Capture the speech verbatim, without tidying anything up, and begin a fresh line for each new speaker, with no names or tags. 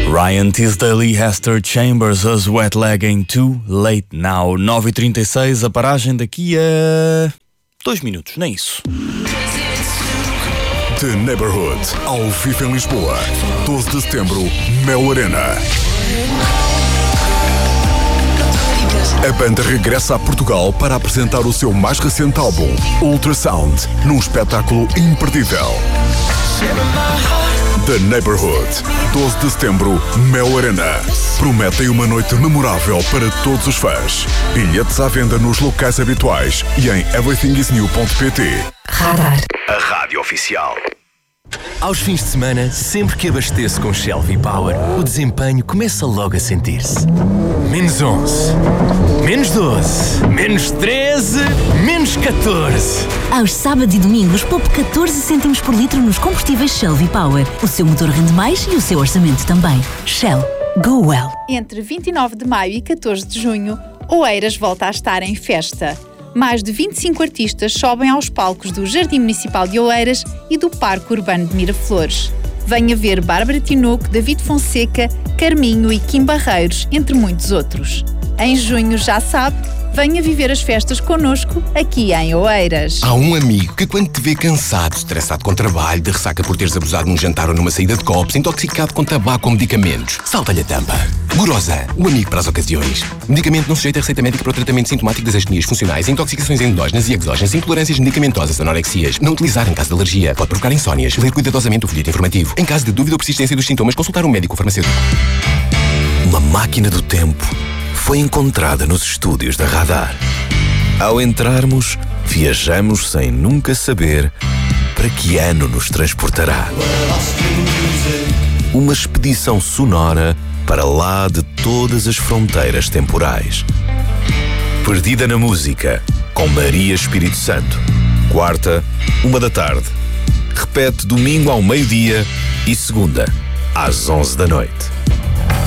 Ryan Tisdale, Hester Chambers, Us Wet Leg em Too Late Now. nove e trinta e seis, a paragem daqui a... dois minutos, nem isso.
The Neighborhood, ao vivo em Lisboa. doze de setembro, Mel Arena. A banda regressa a Portugal para apresentar o seu mais recente álbum, Ultrasound, num espetáculo imperdível. The Neighborhood, doze de setembro, Mel Arena. Prometem uma noite memorável para todos os fãs. Bilhetes à venda nos locais habituais e em everything is new ponto pt.
Radar.
A rádio oficial.
Aos fins de semana, sempre que abasteço com Shell V-Power, o desempenho começa logo a sentir-se. Menos onze, menos doze, menos treze, menos catorze.
Aos sábados e domingos, poupe catorze cêntimos por litro nos combustíveis Shell V-Power. O seu motor rende mais e o seu orçamento também. Shell. Go well.
Entre vinte e nove de maio e catorze de junho, Oeiras volta a estar em festa. Mais de vinte e cinco artistas sobem aos palcos do Jardim Municipal de Oeiras e do Parque Urbano de Miraflores. Venha ver Bárbara Tinoco, David Fonseca, Carminho e Kim Barreiros, entre muitos outros. Em junho, já sabe, venha viver as festas connosco aqui em Oeiras.
Há um amigo que quando te vê cansado, estressado com trabalho, de ressaca por teres abusado num jantar ou numa saída de copos, intoxicado com tabaco ou medicamentos, salta-lhe a tampa. Gorosa, o amigo para as ocasiões. Medicamento não sujeito a receita médica para o tratamento sintomático das astenias funcionais, intoxicações endógenas e exógenas, intolerâncias medicamentosas, anorexias. Não utilizar em caso de alergia. Pode provocar insónias. Ler cuidadosamente o folheto informativo. Em caso de dúvida ou persistência dos sintomas, consultar um médico ou farmacêutico.
Uma máquina do tempo foi encontrada nos estúdios da Radar. Ao entrarmos, viajamos sem nunca saber para que ano nos transportará. Uma expedição sonora para lá de todas as fronteiras temporais. Perdida na Música, com Maria Espírito Santo. Quarta, uma da tarde. Repete domingo ao meio-dia e segunda, às onze da noite.